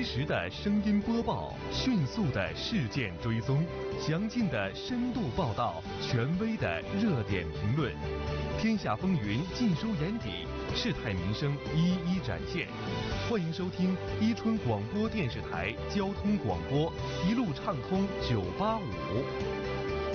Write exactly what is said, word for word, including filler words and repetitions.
时的声音播报，迅速的事件追踪，详尽的深度报道，权威的热点评论，天下风云尽收眼底，事态民生一一展现。欢迎收听伊春广播电视台交通广播，一路畅通九八五。